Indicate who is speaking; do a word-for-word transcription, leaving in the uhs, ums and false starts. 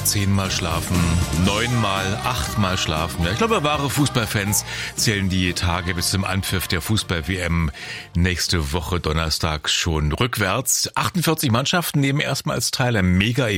Speaker 1: zehnmal schlafen, neunmal, achtmal schlafen. Ja, ich glaube, wahre Fußballfans zählen die Tage bis zum Anpfiff der Fußball-W M nächste Woche Donnerstag schon rückwärts. achtundvierzig Mannschaften nehmen erstmals teil, ein mega